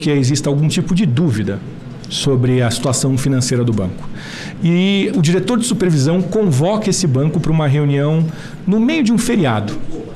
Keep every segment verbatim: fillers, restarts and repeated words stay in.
que exista algum tipo de dúvida sobre a situação financeira do banco. E o diretor de supervisão convoca esse banco para uma reunião no meio de um feriado.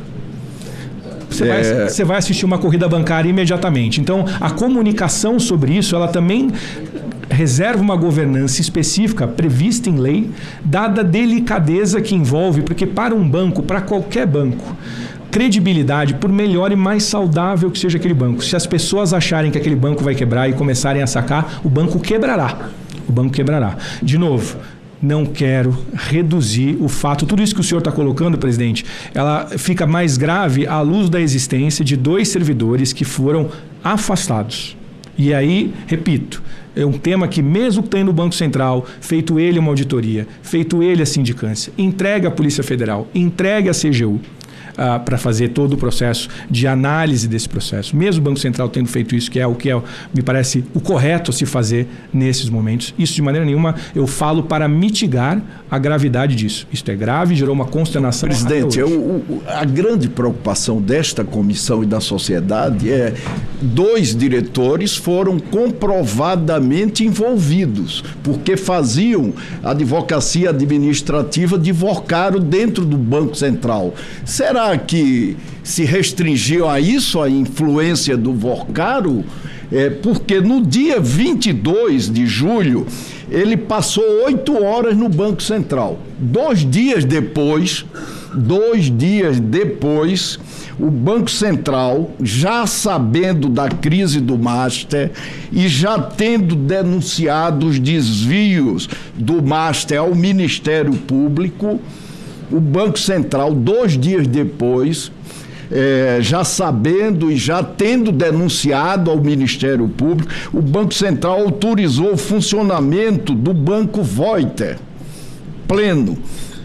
Você, é... vai, você vai assistir uma corrida bancária imediatamente. Então, a comunicação sobre isso, ela também reserva uma governança específica, prevista em lei, dada a delicadeza que envolve, porque para um banco, para qualquer banco, credibilidade, por melhor e mais saudável que seja aquele banco. Se as pessoas acharem que aquele banco vai quebrar e começarem a sacar, o banco quebrará. O banco quebrará. De novo, não quero reduzir o fato, tudo isso que o senhor está colocando, presidente, ela fica mais grave à luz da existência de dois servidores que foram afastados. E aí, repito, é um tema que mesmo tendo o Banco Central, feito ele uma auditoria, feito ele a sindicância, entregue à Polícia Federal, entregue à C G U, Uh, para fazer todo o processo de análise desse processo. Mesmo o Banco Central tendo feito isso, que é o que é, me parece o correto a se fazer nesses momentos. Isso, de maneira nenhuma, eu falo para mitigar a gravidade disso. Isso é grave, gerou uma consternação. Presidente, eu, o, a grande preocupação desta comissão e da sociedade é dois diretores foram comprovadamente envolvidos, porque faziam advocacia administrativa de Vocaro dentro do Banco Central. Será que se restringiu a isso, a influência do Vocaro? É, porque no dia vinte e dois de julho, ele passou oito horas no Banco Central. Dois dias depois, dois dias depois, o Banco Central, já sabendo da crise do Master e já tendo denunciado os desvios do Master ao Ministério Público, o Banco Central, dois dias depois, é, já sabendo e já tendo denunciado ao Ministério Público, o Banco Central autorizou o funcionamento do Banco Voiter, pleno,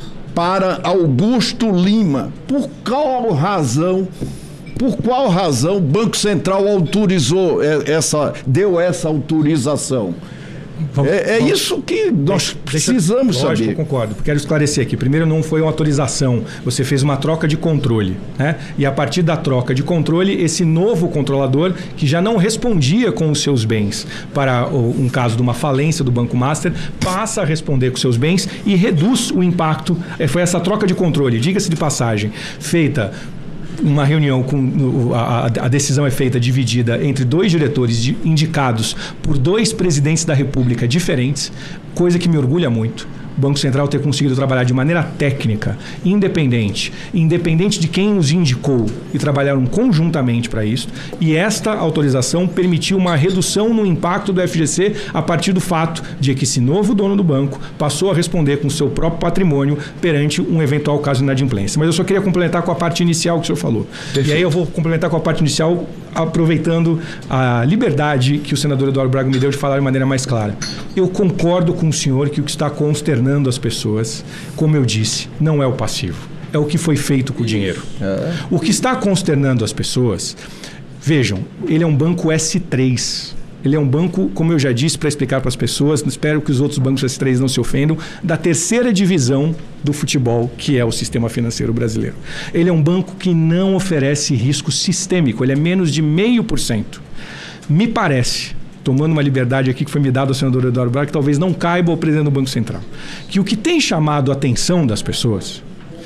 para Augusto Lima. Por qual razão, por qual razão o Banco Central autorizou essa, deu essa autorização? Vamos, é, é vamos, isso que nós precisamos deixa, lógico, saber. Eu concordo. Quero esclarecer aqui. Primeiro, não foi uma autorização. Você fez uma troca de controle, né? E a partir da troca de controle, esse novo controlador, que já não respondia com os seus bens para um caso de uma falência do Banco Master, passa a responder com seus bens e reduz o impacto. Foi essa troca de controle, diga-se de passagem, feita uma reunião com a, a decisão é feita dividida entre dois diretores de, indicados por dois presidentes da República diferentes, coisa que me orgulha muito. O Banco Central ter conseguido trabalhar de maneira técnica, independente, independente de quem os indicou, e trabalharam conjuntamente para isso. E esta autorização permitiu uma redução no impacto do F G C a partir do fato de que esse novo dono do banco passou a responder com o seu próprio patrimônio perante um eventual caso de inadimplência. Mas eu só queria complementar com a parte inicial que o senhor falou. Perfeito. E aí eu vou complementar com a parte inicial aproveitando a liberdade que o senador Eduardo Braga me deu de falar de maneira mais clara. Eu concordo com o senhor que o que está consternando as pessoas, como eu disse, não é o passivo, é o que foi feito com o dinheiro. É. O que está consternando as pessoas, vejam, ele é um banco S três. Ele é um banco, como eu já disse para explicar para as pessoas, espero que os outros bancos S três não se ofendam, da terceira divisão do futebol, que é o sistema financeiro brasileiro. Ele é um banco que não oferece risco sistêmico, ele é menos de meio por cento. Me parece, tomando uma liberdade aqui que foi me dada ao senador Eduardo Braga, que talvez não caiba ao presidente do Banco Central, que o que tem chamado a atenção das pessoas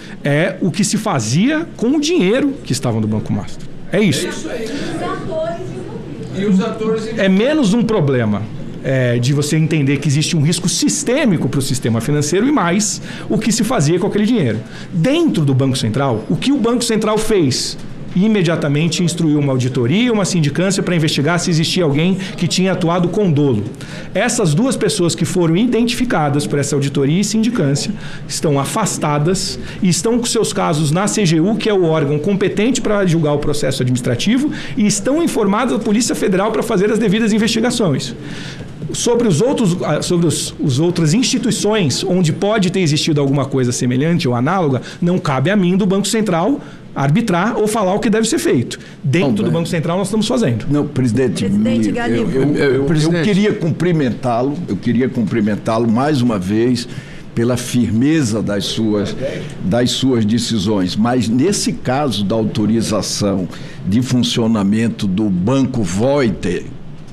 é o que se fazia com o dinheiro que estava no Banco Master. É isso. É isso aí. E os atores... É menos um problema é, de você entender que existe um risco sistêmico para o sistema financeiro e mais o que se fazia com aquele dinheiro. Dentro do Banco Central, o que o Banco Central fez? Imediatamente instruiu uma auditoria, uma sindicância para investigar se existia alguém que tinha atuado com dolo. Essas duas pessoas que foram identificadas por essa auditoria e sindicância estão afastadas e estão com seus casos na C G U, que é o órgão competente para julgar o processo administrativo, e estão informadas à Polícia Federal para fazer as devidas investigações. Sobre, os outros, sobre os, os outras instituições onde pode ter existido alguma coisa semelhante ou análoga, não cabe a mim do Banco Central arbitrar ou falar o que deve ser feito. Dentro não, do Banco Central nós estamos fazendo. Não, presidente, presidente eu, eu, eu, eu, presidente. eu queria cumprimentá-lo, eu queria cumprimentá-lo mais uma vez pela firmeza das suas, das suas decisões. Mas nesse caso da autorização de funcionamento do Banco Voiter,